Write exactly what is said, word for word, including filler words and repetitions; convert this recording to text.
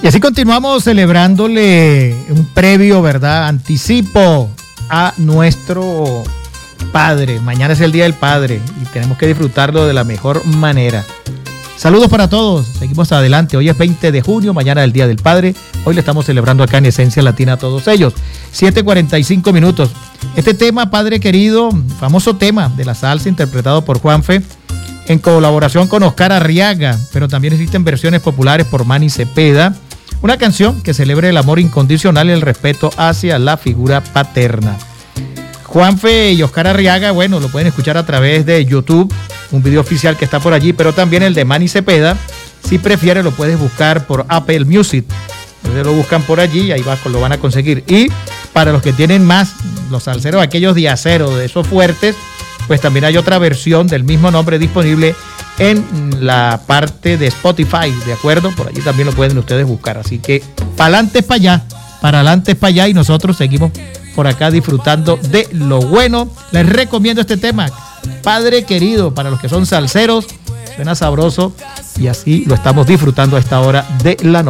Y así continuamos celebrándole un previo, ¿verdad? Anticipo a nuestro Padre. Mañana es el Día del Padre y tenemos que disfrutarlo de la mejor manera. Saludos para todos, seguimos adelante. Hoy es veinte de junio, mañana es el Día del Padre. Hoy le estamos celebrando acá en Esencia Latina a todos ellos. siete cuarenta y cinco minutos. Este tema, Padre querido, famoso tema de la salsa interpretado por Juanfe en colaboración con Oscar Arriaga, pero también existen versiones populares por Manny Cepeda. Una canción que celebra el amor incondicional y el respeto hacia la figura paterna. Juanfe y Oscar Arriaga, bueno, lo pueden escuchar a través de YouTube, un video oficial que está por allí, pero también el de Manny Cepeda. Si prefieres, lo puedes buscar por Apple Music. Entonces lo buscan por allí y ahí va, lo van a conseguir. Y para los que tienen más, los salseros, aquellos diaceros de esos fuertes, pues también hay otra versión del mismo nombre disponible en la parte de Spotify, ¿de acuerdo? Por allí también lo pueden ustedes buscar. Así que para adelante, para allá, para adelante, para allá, y nosotros seguimos por acá disfrutando de lo bueno. Les recomiendo este tema, Padre querido, para los que son salseros, suena sabroso y así lo estamos disfrutando a esta hora de la noche.